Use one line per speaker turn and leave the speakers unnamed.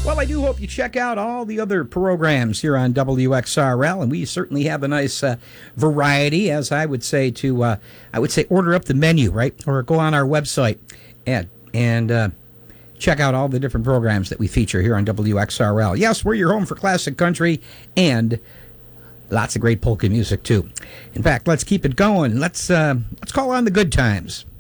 Well, I do hope you check out all the other programs here on WXRL, and we certainly have a nice variety, as I would say order up the menu, right? Or go on our website and check out all the different programs that we feature here on WXRL. Yes, we're your home for classic country and lots of great polka music, too. In fact, let's keep it going. Let's call on the good times.